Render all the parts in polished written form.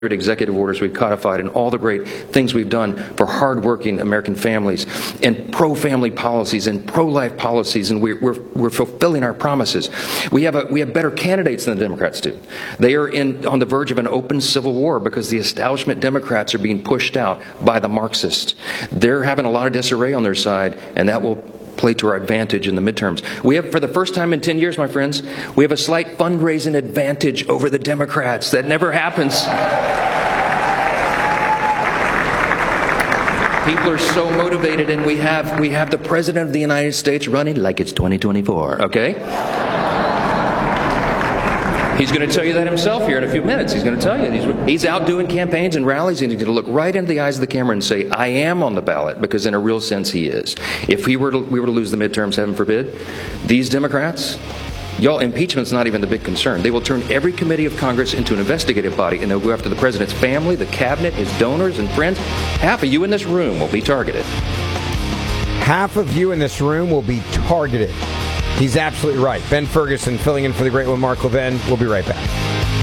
executive orders we've codified and all the great things we've done for hardworking American families and pro-family policies and pro-life policies, and we're fulfilling our promises. We have better candidates than the Democrats do. They are on the verge of an open civil war because the establishment Democrats are being pushed out by the Marxists. They're having a lot of disarray on their side, and that will play to our advantage in the midterms. We have, for the first time in 10 years, my friends, we have a slight fundraising advantage over the Democrats. That never happens. People are so motivated, and we have the President of the United States running like it's 2024, okay? He's going to tell you that himself here in a few minutes. He's going to tell you. He's out doing campaigns and rallies, and he's going to look right into the eyes of the camera and say, I am on the ballot, because in a real sense he is. If we were to lose the midterms, heaven forbid, these Democrats, y'all, impeachment's not even the big concern. They will turn every committee of Congress into an investigative body, and they'll go after the president's family, the cabinet, his donors and friends. Half of you in this room will be targeted. Half of you in this room will be targeted. He's absolutely right. Ben Ferguson filling in for the great one, Mark Levin. We'll be right back.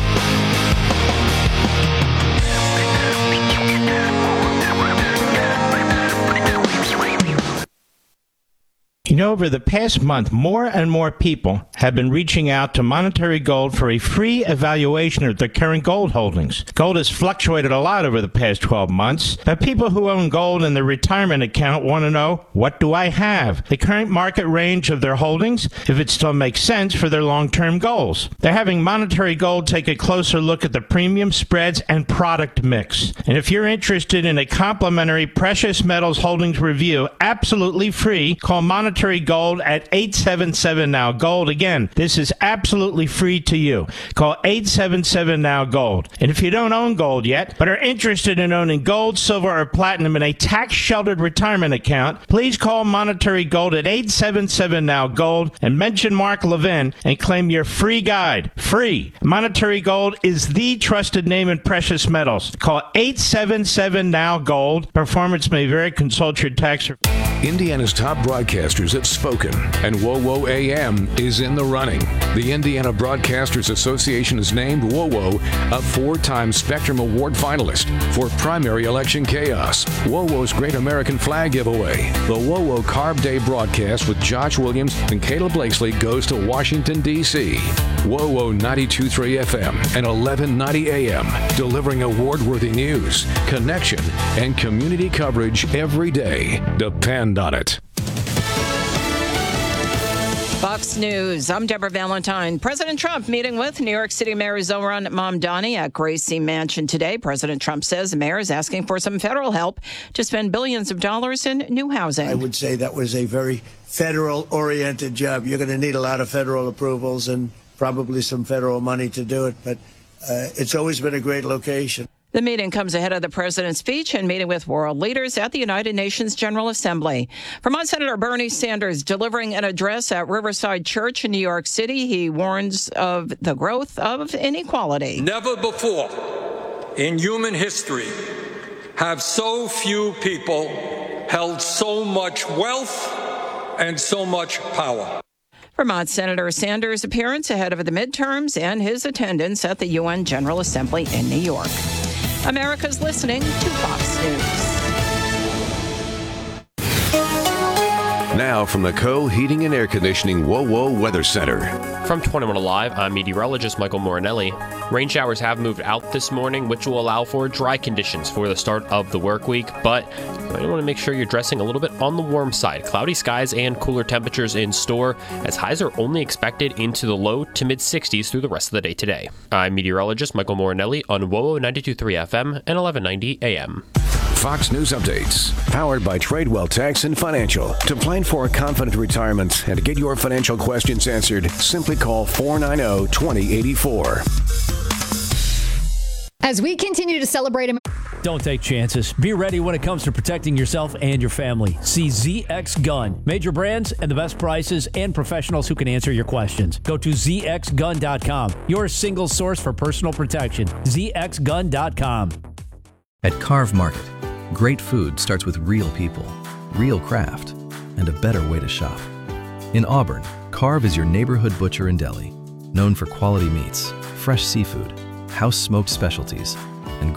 You know, over the past month, more and more people have been reaching out to Monetary Gold for a free evaluation of their current gold holdings. Gold has fluctuated a lot over the past 12 months, but people who own gold in their retirement account want to know, what do I have? The current market range of their holdings, if it still makes sense for their long-term goals. They're having Monetary Gold take a closer look at the premium spreads and product mix. And if you're interested in a complimentary precious metals holdings review, absolutely free, call Monetary Gold at 877-NOW-GOLD. Again, this is absolutely free to you. Call 877-NOW-GOLD. And if you don't own gold yet, but are interested in owning gold, silver, or platinum in a tax-sheltered retirement account, please call Monetary Gold at 877-NOW-GOLD and mention Mark Levin and claim your free guide. Free. Monetary Gold is the trusted name in precious metals. Call 877-NOW-GOLD. Performance may vary. Consult your tax. Indiana's top broadcasters have spoken, and WOWO AM is in the running. The Indiana Broadcasters Association has named WOWO a 4-time Spectrum Award finalist for Primary Election Chaos, WOWO's Great American Flag Giveaway. The WOWO Carb Day broadcast with Josh Williams and Caleb Blakesley goes to Washington, D.C. WOWO 92.3 FM and 1190 AM, delivering award-worthy news, connection, and community coverage every day. Depend on it. Fox News. I'm Deborah Valentine. President Trump meeting with New York City Mayor Zohran Mamdani at Gracie Mansion today. President Trump says the mayor is asking for some federal help to spend billions of dollars in new housing. I would say that was a very federal-oriented job. You're going to need a lot of federal approvals and probably some federal money to do it, but it's always been a great location. The meeting comes ahead of the president's speech and meeting with world leaders at the United Nations General Assembly. Vermont Senator Bernie Sanders delivering an address at Riverside Church in New York City. He warns of the growth of inequality. Never before in human history have so few people held so much wealth and so much power. Vermont Senator Sanders' appearance ahead of the midterms and his attendance at the UN General Assembly in New York. America's listening to Fox News. Now from the Co-Heating and Air Conditioning WOWO Weather Center. From 21 Alive, I'm meteorologist Michael Morinelli. Rain showers have moved out this morning, which will allow for dry conditions for the start of the work week, but you might want to make sure you're dressing a little bit on the warm side. Cloudy skies and cooler temperatures in store, as highs are only expected into the low to mid 60s through the rest of the day today. I'm meteorologist Michael Morinelli on WOWO 92.3 FM and 1190 AM. Fox News Updates, powered by Tradewell Tax and Financial. To plan for a confident retirement and to get your financial questions answered, simply call 490-2084. As we continue to celebrate... Don't take chances. Be ready when it comes to protecting yourself and your family. See ZX Gun. Major brands and the best prices and professionals who can answer your questions. Go to zxgun.com. Your single source for personal protection. zxgun.com. At Carve Market, great food starts with real people, real craft, and a better way to shop. In Auburn, Carve is your neighborhood butcher and deli, known for quality meats, fresh seafood, house-smoked specialties,